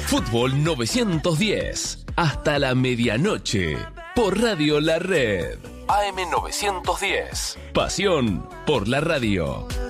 Fútbol 910. Hasta la medianoche. Por Radio La Red. AM 910. Pasión por la radio.